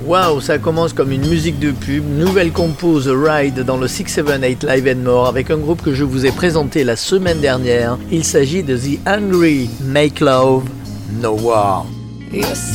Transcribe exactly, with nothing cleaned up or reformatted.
Waouh, ça commence comme une musique de pub, nouvelle compo The Ride dans le six sept huit Live and More avec un groupe que je vous ai présenté la semaine dernière. Il s'agit de The Hungry Make Love No War. Yes.